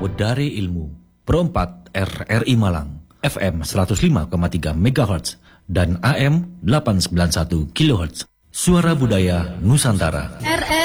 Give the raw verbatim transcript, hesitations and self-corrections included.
Wedare Ilmu, Pro empat R R I Malang, F M seratus lima koma tiga megahertz dan A M delapan ratus sembilan puluh satu kilohertz. Suara Budaya Nusantara.